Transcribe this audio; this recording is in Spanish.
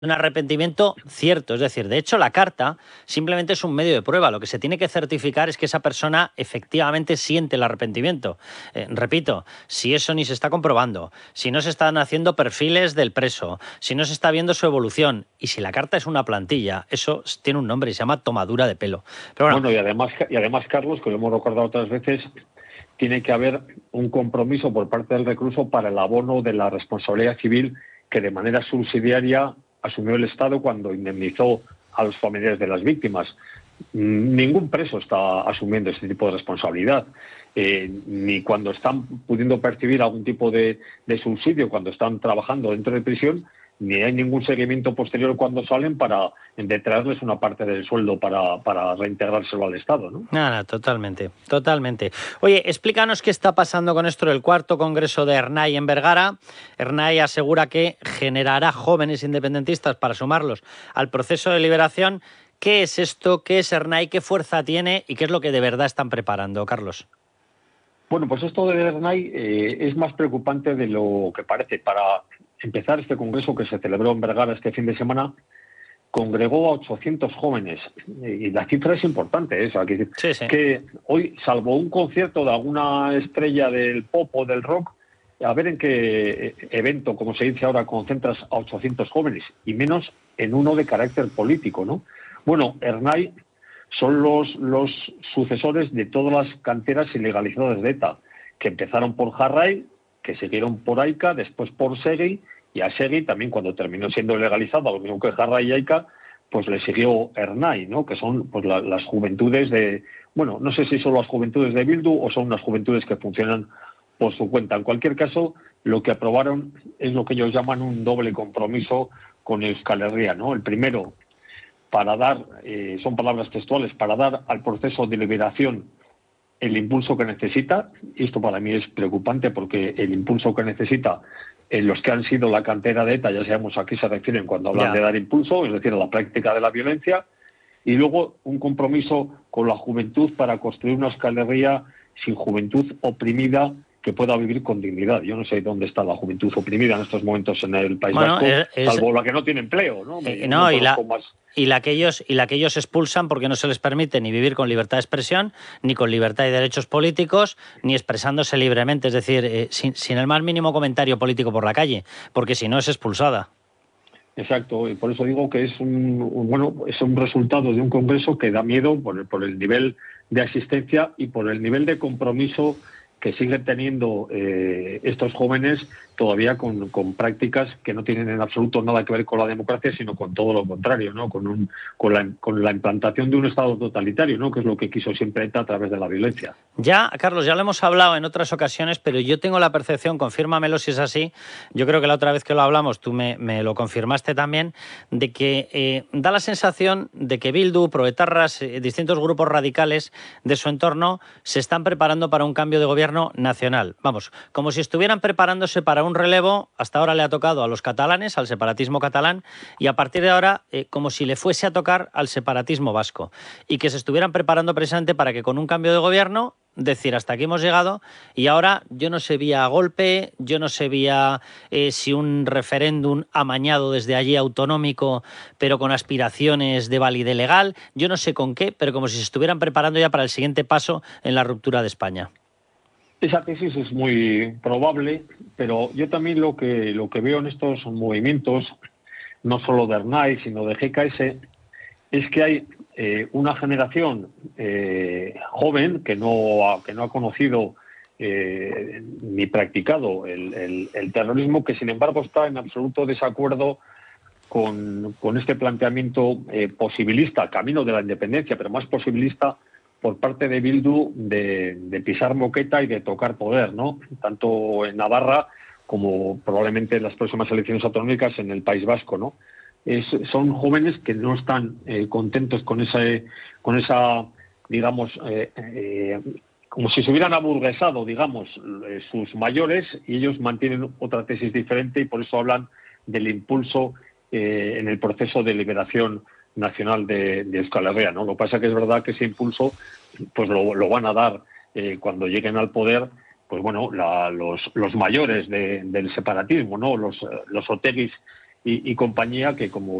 Un arrepentimiento cierto, es decir, de hecho la carta simplemente es un medio de prueba. Lo que se tiene que certificar es que esa persona efectivamente siente el arrepentimiento. Repito, si eso ni se está comprobando, si no se están haciendo perfiles del preso, si no se está viendo su evolución y si la carta es una plantilla, eso tiene un nombre y se llama tomadura de pelo. Pero bueno, Bueno, y además, Carlos, que lo hemos recordado otras veces, tiene que haber un compromiso por parte del recluso para el abono de la responsabilidad civil que de manera subsidiaria asumió el Estado cuando indemnizó a los familiares de las víctimas. Ningún preso está asumiendo este tipo de responsabilidad, ni cuando están pudiendo percibir algún tipo de subsidio, cuando están trabajando dentro de prisión, ni hay ningún seguimiento posterior cuando salen para detraerles una parte del sueldo para reintegrárselo al Estado, ¿no? Nada, totalmente, totalmente. Oye, explícanos qué está pasando con esto del cuarto congreso de Ernai en Vergara. Ernai asegura que generará jóvenes independentistas para sumarlos al proceso de liberación. ¿Qué es esto? ¿Qué es Ernai? ¿Qué fuerza tiene? ¿Y qué es lo que de verdad están preparando, Carlos? Bueno, pues esto de Ernai es más preocupante de lo que parece. Para empezar, este congreso que se celebró en Vergara este fin de semana congregó a 800 jóvenes. Y la cifra es importante, ¿eh? O sea, Sí, sí. que hoy, salvo un concierto de alguna estrella del pop o del rock, a ver en qué evento, como se dice ahora, concentras a 800 jóvenes, y menos en uno de carácter político, ¿no? Bueno, Ernai son los sucesores de todas las canteras ilegalizadas de ETA, que empezaron por Jarray, que siguieron por AICA, después por Segui, y a Segui también, cuando terminó siendo legalizado, lo mismo que Jarray y AICA, pues le siguió Ernai, ¿no? Que son pues las juventudes de, bueno, no sé si son las juventudes de Bildu o son unas juventudes que funcionan por su cuenta. En cualquier caso, lo que aprobaron es lo que ellos llaman un doble compromiso con Euskal Herria, ¿no? El primero, para dar, son palabras textuales, para dar al proceso de liberación el impulso que necesita. Y esto para mí es preocupante porque el impulso que necesita los que han sido la cantera de ETA, ya sabemos a qué se refieren cuando hablan Ya. de dar impulso, es decir, a la práctica de la violencia, y luego un compromiso con la juventud para construir una Euskal Herria sin juventud oprimida que pueda vivir con dignidad. Yo no sé dónde está la juventud oprimida en estos momentos en el País Bueno, Vasco, salvo la que no tiene empleo, ¿no? Yo no no, conozco más. y la que ellos expulsan porque no se les permite ni vivir con libertad de expresión, ni con libertad y derechos políticos, ni expresándose libremente, es decir, sin el más mínimo comentario político por la calle, porque si no es expulsada. Exacto, y por eso digo que es es un resultado de un congreso que da miedo por el nivel de asistencia y por el nivel de compromiso que siguen teniendo estos jóvenes todavía con prácticas que no tienen en absoluto nada que ver con la democracia, sino con todo lo contrario, ¿no? Con la implantación de un Estado totalitario, ¿no? Que es lo que quiso siempre ETA a través de la violencia. Ya, Carlos, ya lo hemos hablado en otras ocasiones, pero yo tengo la percepción, confírmamelo si es así, yo creo que la otra vez que lo hablamos tú me lo confirmaste también, de que da la sensación de que Bildu, proetarras, distintos grupos radicales de su entorno se están preparando para un cambio de gobierno nacional. Vamos, como si estuvieran preparándose para un relevo, hasta ahora le ha tocado a los catalanes, al separatismo catalán, y a partir de ahora como si le fuese a tocar al separatismo vasco, y que se estuvieran preparando precisamente para que con un cambio de gobierno decir hasta aquí hemos llegado y ahora yo no sé vía golpe, yo no sé vía si un referéndum amañado desde allí autonómico pero con aspiraciones de validez legal, yo no sé con qué, pero como si se estuvieran preparando ya para el siguiente paso en la ruptura de España. Esa tesis es muy probable, pero yo también lo que veo en estos movimientos, no solo de Ernai, sino de GKS, es que hay una generación joven que no ha conocido ni practicado el terrorismo, que sin embargo está en absoluto desacuerdo con este planteamiento posibilista, camino de la independencia, pero más posibilista por parte de Bildu de pisar moqueta y de tocar poder, ¿no? Tanto en Navarra como probablemente en las próximas elecciones autonómicas en el País Vasco, ¿no? Son jóvenes que no están contentos con esa, digamos, como si se hubieran aburguesado, digamos, sus mayores, y ellos mantienen otra tesis diferente y por eso hablan del impulso en el proceso de liberación nacional de Euskal Herria, ¿no? Lo que pasa es que es verdad que ese impulso pues lo van a dar cuando lleguen al poder, pues bueno, los mayores del separatismo, ¿no? Los Oteguis y compañía que, como